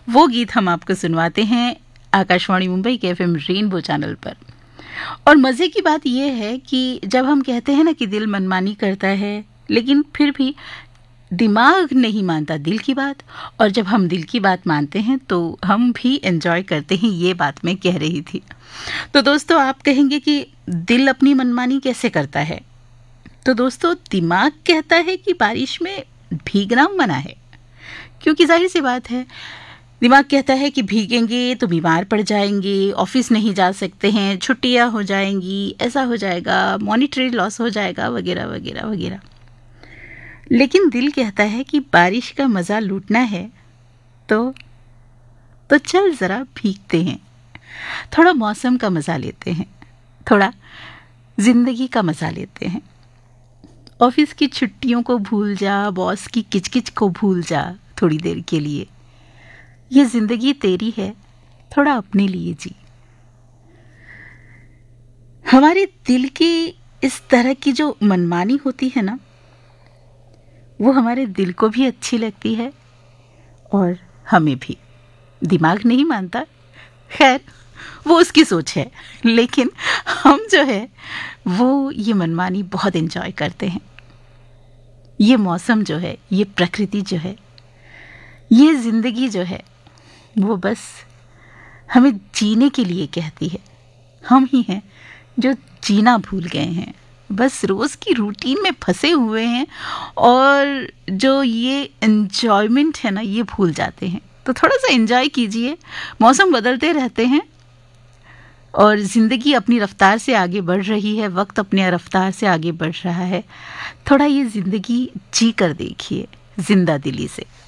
वो गीत हम आपको सुनवाते हैं आकाशवाणी मुंबई के एफएम रेनबो चैनल पर। और मज़े की बात यह है कि जब हम कहते हैं ना कि दिल मनमानी करता है, लेकिन फिर भी दिमाग नहीं मानता दिल की बात, और जब हम दिल की बात मानते हैं तो हम भी एंजॉय करते हैं। ये बात मैं कह रही थी। तो दोस्तों, आप कहेंगे कि दिल अपनी मनमानी कैसे करता है? तो दोस्तों, दिमाग कहता है कि बारिश में भीगना मना है, क्योंकि जाहिर सी बात है, दिमाग कहता है कि भीगेंगे तो बीमार पड़ जाएंगे, ऑफिस नहीं जा सकते हैं, छुट्टियां हो जाएंगी, ऐसा हो जाएगा, मॉनिटरी लॉस हो जाएगा, वगैरह वगैरह वगैरह। लेकिन दिल कहता है कि बारिश का मज़ा लूटना है तो चल ज़रा भीगते हैं, थोड़ा मौसम का मज़ा लेते हैं, थोड़ा ज़िंदगी का मज़ा लेते हैं। ऑफिस की छुट्टियों को भूल जा, बॉस की किचकिच को भूल जा थोड़ी देर के लिए। ये ज़िंदगी तेरी है, थोड़ा अपने लिए जी। हमारे दिल की इस तरह की जो मनमानी होती है ना, वो हमारे दिल को भी अच्छी लगती है और हमें भी। दिमाग नहीं मानता, खैर वो उसकी सोच है, लेकिन हम जो है वो ये मनमानी बहुत एंजॉय करते हैं। ये मौसम जो है, ये प्रकृति जो है, ये ज़िंदगी जो है, वो बस हमें जीने के लिए कहती है। हम ही हैं जो जीना भूल गए हैं, बस रोज़ की रूटीन में फंसे हुए हैं और जो ये एन्जॉयमेंट है ना, ये भूल जाते हैं। तो थोड़ा सा एंजॉय कीजिए। मौसम बदलते रहते हैं और ज़िंदगी अपनी रफ्तार से आगे बढ़ रही है, वक्त अपने रफ्तार से आगे बढ़ रहा है। थोड़ा ये ज़िंदगी जी कर देखिए, जिंदा दिली से।